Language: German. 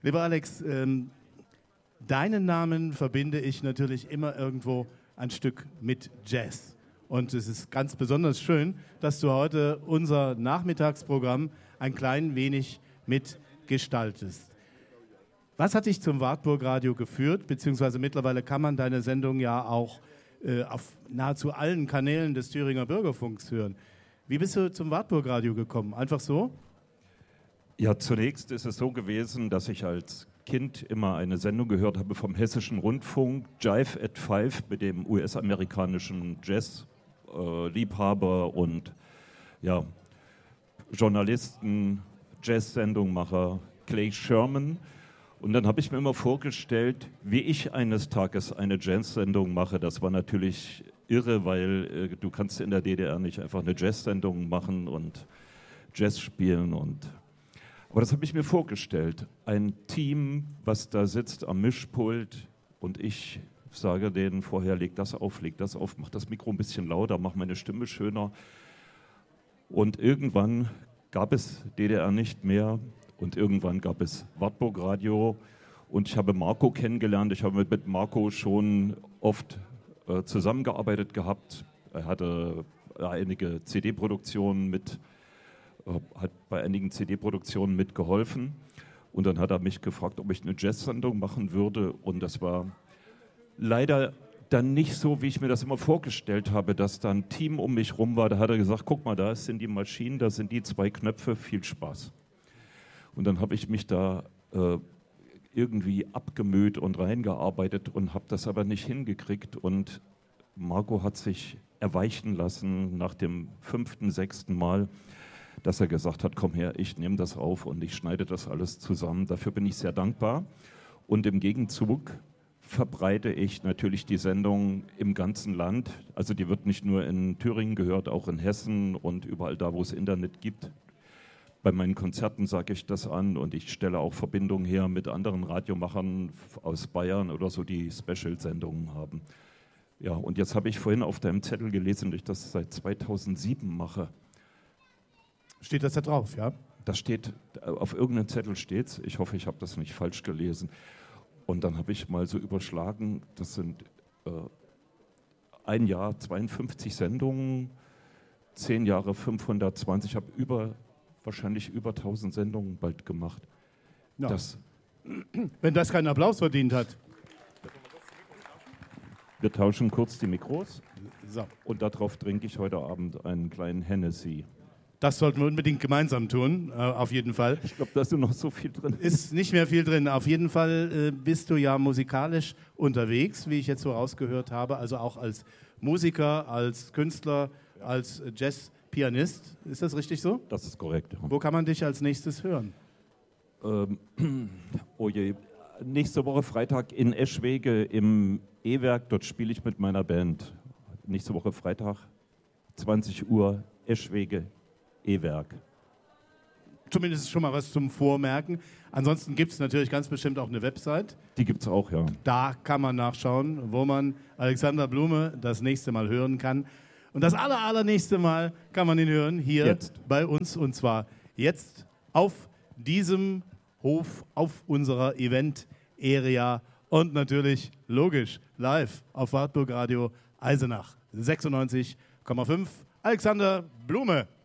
Lieber Alex, deinen Namen verbinde ich natürlich immer irgendwo ein Stück mit Jazz. Und es ist ganz besonders schön, dass du heute unser Nachmittagsprogramm ein klein wenig mitgestaltest. Was hat dich zum Wartburg-Radio geführt? Beziehungsweise mittlerweile kann man deine Sendung ja auch auf nahezu allen Kanälen des Thüringer Bürgerfunks hören. Wie bist du zum Wartburg-Radio gekommen? Einfach so? Ja, zunächst ist es so gewesen, dass ich als Kind immer eine Sendung gehört habe vom Hessischen Rundfunk, Jive at Five, mit dem US-amerikanischen Jazz-Liebhaber und ja, Journalisten, Jazz-Sendungmacher Clay Sherman. Und dann habe ich mir immer vorgestellt, wie ich eines Tages eine Jazz-Sendung mache. Das war natürlich irre, weil du kannst in der DDR nicht einfach eine Jazz-Sendung machen und Jazz spielen aber das habe ich mir vorgestellt. Ein Team, was da sitzt am Mischpult und ich sage denen vorher, leg das auf, mach das Mikro ein bisschen lauter, mach meine Stimme schöner. Und irgendwann gab es DDR nicht mehr und irgendwann gab es Wartburg-Radio und ich habe Marco kennengelernt. Ich habe mit Marco schon oft zusammengearbeitet gehabt. Er hatte einige CD-Produktionen hat bei einigen CD-Produktionen mitgeholfen und dann hat er mich gefragt, ob ich eine Jazz-Sendung machen würde und das war leider dann nicht so, wie ich mir das immer vorgestellt habe, dass da ein Team um mich rum war. Da hat er gesagt, guck mal, da sind die Maschinen, da sind die 2 Knöpfe, viel Spaß. Und dann habe ich mich da irgendwie abgemüht und reingearbeitet und habe das aber nicht hingekriegt und Marco hat sich erweichen lassen nach dem 5., 6. Mal, dass er gesagt hat, komm her, ich nehme das auf und ich schneide das alles zusammen. Dafür bin ich sehr dankbar. Und im Gegenzug verbreite ich natürlich die Sendung im ganzen Land. Also die wird nicht nur in Thüringen gehört, auch in Hessen und überall da, wo es Internet gibt. Bei meinen Konzerten sage ich das an und ich stelle auch Verbindungen her mit anderen Radiomachern aus Bayern oder so, die Special-Sendungen haben. Ja, und jetzt habe ich vorhin auf deinem Zettel gelesen, dass ich das seit 2007 mache. Steht das da drauf, ja? Das steht, auf irgendeinem Zettel steht's. Ich hoffe, ich habe das nicht falsch gelesen. Und dann habe ich mal so überschlagen, das sind ein Jahr 52 Sendungen, 10 Jahre 520. Ich habe wahrscheinlich über 1000 Sendungen bald gemacht. Ja. Wenn das keinen Applaus verdient hat. Wir tauschen kurz die Mikros. So. Und darauf trinke ich heute Abend einen kleinen Hennessy. Das sollten wir unbedingt gemeinsam tun, auf jeden Fall. Ich glaube, da ist nur noch so viel drin. Ist nicht mehr viel drin. Auf jeden Fall bist du ja musikalisch unterwegs, wie ich jetzt so rausgehört habe. Also auch als Musiker, als Künstler, als Jazzpianist. Ist das richtig so? Das ist korrekt. Ja. Wo kann man dich als nächstes hören? Oh je. Nächste Woche Freitag in Eschwege im E-Werk. Dort spiele ich mit meiner Band. Nächste Woche Freitag, 20 Uhr, Eschwege. E-Werk. Zumindest schon mal was zum Vormerken. Ansonsten gibt es natürlich ganz bestimmt auch eine Website. Die gibt es auch, ja. Da kann man nachschauen, wo man Alexander Blume das nächste Mal hören kann. Und das allernächste Mal kann man ihn hören hier jetzt bei uns. Und zwar jetzt auf diesem Hof, auf unserer Event-Area und natürlich logisch live auf Wartburg Radio Eisenach 96,5. Alexander Blume.